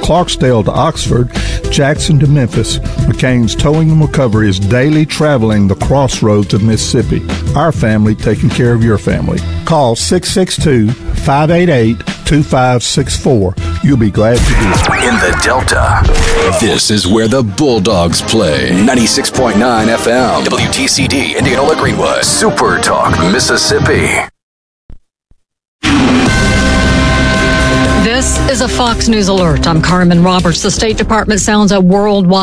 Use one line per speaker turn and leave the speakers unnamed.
Clarksdale to Oxford, Jackson to Memphis, McCain's Towing and Recovery is daily traveling the crossroads of Mississippi. Our family taking care of your family. Call 662-588-2564. You'll be glad to do it.
In the Delta, this is where the Bulldogs play. 96.9 FM, WTCD, Indianola Greenwood, Super Talk, Mississippi.
This is a Fox News Alert. I'm Carmen Roberts. The State Department sounds a worldwide